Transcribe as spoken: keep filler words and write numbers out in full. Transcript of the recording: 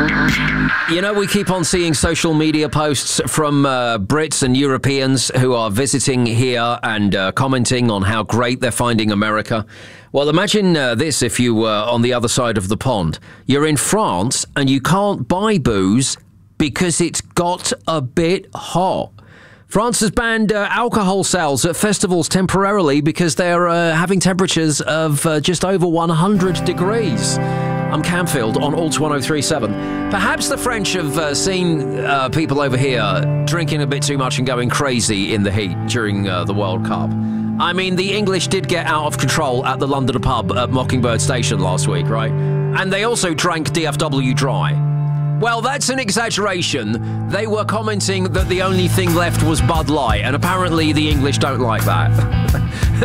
You know, we keep on seeing social media posts from uh, Brits and Europeans who are visiting here and uh, commenting on how great they're finding America. Well, imagine uh, this if you were on the other side of the pond. You're in France and you can't buy booze because it's got a bit hot. France has banned uh, alcohol sales at festivals temporarily because they're uh, having temperatures of uh, just over one hundred degrees. I'm Camfield on Alt one oh three point seven. Perhaps the French have uh, seen uh, people over here drinking a bit too much and going crazy in the heat during uh, the World Cup. I mean, the English did get out of control at the London pub at Mockingbird Station last week, right? And they also drank D F W dry. Well, that's an exaggeration. They were commenting that the only thing left was Bud Light, and apparently the English don't like that.